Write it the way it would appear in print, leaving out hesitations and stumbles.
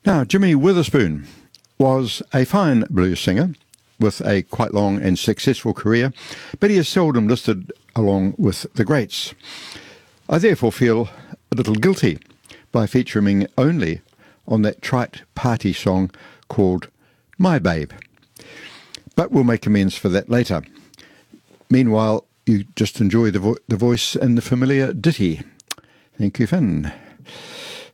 Now, Jimmy Witherspoon was a fine blues singer with a quite long and successful career, but he is seldom listed along with the greats. I therefore feel a little guilty by featuring him only on that trite party song called My Babe. But we'll make amends for that later. Meanwhile, you just enjoy the voice and the familiar ditty. Thank you, Finn.